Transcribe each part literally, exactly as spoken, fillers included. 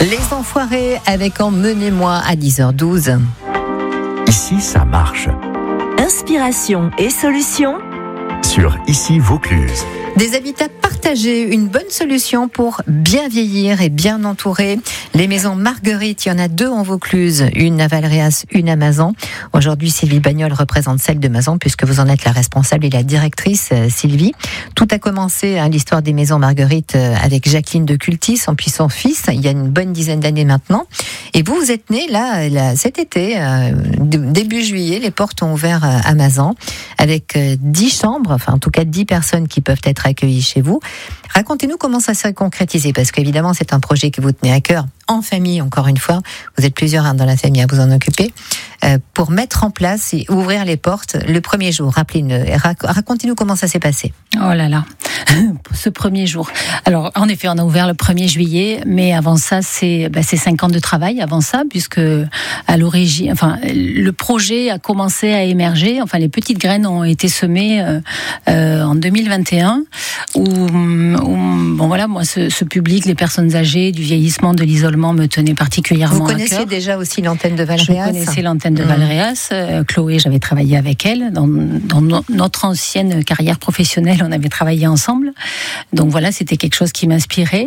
Les Enfoirés avec Emmenez-moi à dix heures douze. Ici, ça marche. Inspiration et solutions Sur Ici Vaucluse. Des habitats partagés, une bonne solution pour bien vieillir et bien entourer. Les maisons Marguerite, il y en a deux en Vaucluse, une à Valréas, une à Mazan. Aujourd'hui, Sylvie Bagnol représente celle de Mazan puisque vous en êtes la responsable et la directrice, Sylvie. Tout a commencé à l'histoire des maisons Marguerite avec Jacqueline de Cultis, son puis son fils, il y a une bonne dizaine d'années maintenant. Et vous, vous êtes née là, là cet été, euh, début juillet, les portes ont ouvert à Mazan avec dix chambres, enfin en tout cas dix personnes qui peuvent être accueillis chez vous. Racontez-nous comment ça s'est concrétisé, parce qu'évidemment c'est un projet que vous tenez à cœur, en famille encore une fois, vous êtes plusieurs hein, dans la famille à vous en occuper, euh, pour mettre en place et ouvrir les portes le premier jour. Rappelez-nous, racontez-nous comment ça s'est passé. Oh là là, ce premier jour. Alors en effet on a ouvert le premier juillet, mais avant ça c'est, bah, c'est cinq ans de travail avant ça, puisque à l'origine, enfin le projet a commencé à émerger, enfin les petites graines ont été semées euh, euh, en deux mille vingt et un, où, où bon voilà, moi ce, ce public, les personnes âgées, du vieillissement, de l'isolement me tenait particulièrement à cœur. Vous connaissiez déjà aussi l'antenne de Valréas? Je connaissais l'antenne de Valréas. Euh, Chloé, j'avais travaillé avec elle dans, dans no, notre ancienne carrière professionnelle, on avait travaillé ensemble. Donc voilà, c'était quelque chose qui m'inspirait.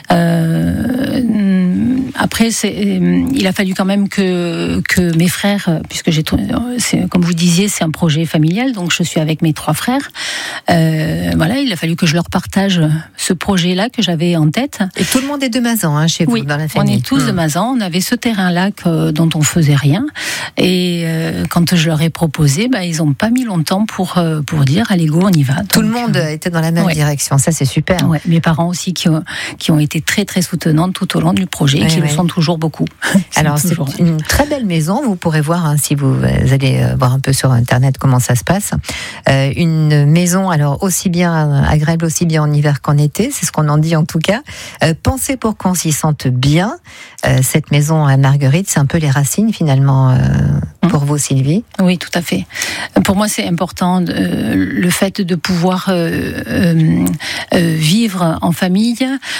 Euh, après, c'est, il a fallu quand même que que mes frères, puisque j'ai, c'est, comme vous disiez, c'est un projet familial, donc je suis avec mes trois frères. Euh, voilà, il a fallu que je leur partage ce projet-là que j'avais en tête. Et tout le monde est de Mazan, hein, chez vous, oui, dans la famille. On est tous mmh. de Mazan. On avait ce terrain-là que, dont on faisait rien. Et euh, quand je leur ai proposé, bah, ils n'ont pas mis longtemps pour euh, pour dire allez go, on y va. Tout donc, le monde euh, était dans la même ouais. direction. Ça, c'est super. Ouais, mes parents aussi qui ont qui ont été très très soutenants tout au long du projet, et ouais, qui ouais. le sont toujours beaucoup. Alors c'est toujours. Une très belle maison. Vous pourrez voir hein, si vous allez voir un peu sur internet comment ça se passe. Euh, une maison alors aussi bien agréable aussi bien en hiver qu'en été. C'est ce qu'on en dit en tout cas. Euh, pensez pour qu'on s'y sente bien. Euh, cette maison à Marguerite, c'est un peu les racines finalement euh, pour mmh. vous, Sylvie. Oui, tout à fait. Pour moi, c'est important euh, le fait de pouvoir euh, euh, euh, vivre en famille.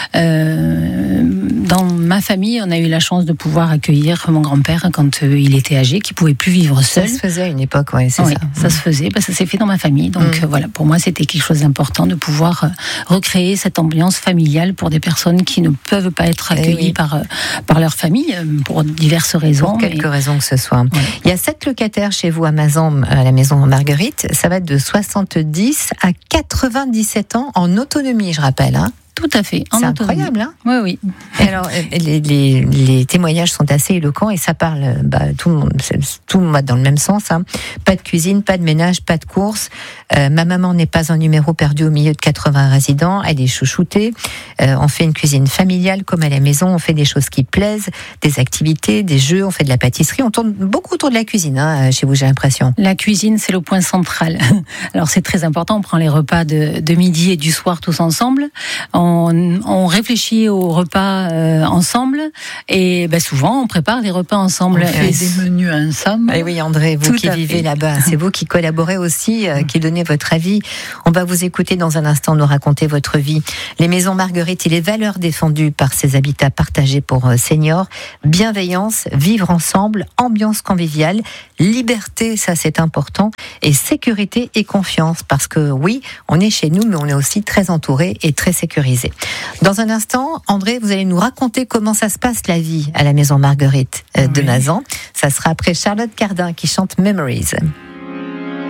Euh, dans ma famille, on a eu la chance de pouvoir accueillir mon grand-père quand euh, il était âgé, qui pouvait plus vivre seul. Ça se faisait à une époque, ouais, c'est oui, ça. Ça mmh. se faisait, bah, ça s'est fait dans ma famille. Donc mmh. euh, voilà, pour moi, c'était quelque chose d'important de pouvoir euh, recréer cette ambiance familiale pour des personnes qui ne peuvent pas être accueillies oui. par euh, par leur famille pour diverses raisons. Pour quelques mais... raisons que ce soit. Ouais. Il y a sept locataires chez vous à Mazan, à la maison Marguerite. Ça va être de soixante-dix à quatre-vingt-dix-sept ans en autonomie, je rappelle. Hein. Tout à fait. C'est incroyable, hein? Oui, oui. Et alors, les, les, les témoignages sont assez éloquents et ça parle, bah, tout le monde, tout le monde va dans le même sens, hein. Pas de cuisine, pas de ménage, pas de course. Euh, ma maman n'est pas un numéro perdu au milieu de quatre-vingts résidents. Elle est chouchoutée. Euh, on fait une cuisine familiale comme à la maison. On fait des choses qui plaisent, des activités, des jeux. On fait de la pâtisserie. On tourne beaucoup autour de la cuisine, hein, chez vous, j'ai l'impression. La cuisine, c'est le point central. Alors, c'est très important. On prend les repas de, de midi et du soir tous ensemble. On, on réfléchit aux repas euh, ensemble et ben souvent on prépare des repas ensemble. On fait et des menus ensemble. Et oui, André, vous Tout qui vivez fait. là-bas, c'est vous qui collaborez aussi, euh, qui donnez votre avis. On va vous écouter dans un instant, nous raconter votre vie. Les maisons Marguerite et les valeurs défendues par ces habitats partagés pour euh, seniors. Bienveillance, vivre ensemble, ambiance conviviale, liberté, ça c'est important, et sécurité et confiance. Parce que oui, on est chez nous, mais on est aussi très entouré et très sécurisé. Dans un instant, André, vous allez nous raconter comment ça se passe la vie à la maison Marguerite euh, de oui. Mazan. Ça sera après Charlotte Cardin qui chante Memories.